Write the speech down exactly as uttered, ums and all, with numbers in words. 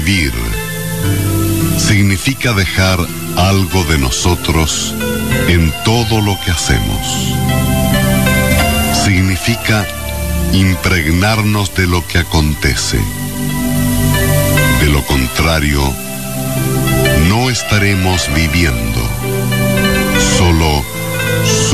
Vivir significa dejar algo de nosotros en todo lo que hacemos. Significa impregnarnos de lo que acontece. De lo contrario, no estaremos viviendo, solo